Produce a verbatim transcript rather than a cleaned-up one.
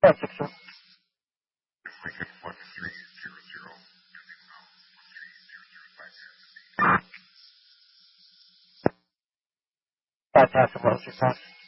five six zero. Fantastic. What was your cost?